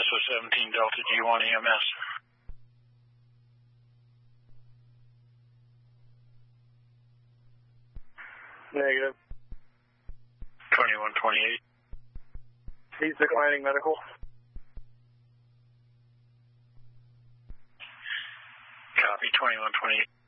17 Delta G1 EMS. Negative. 2128. He's declining medical. Copy, 2128.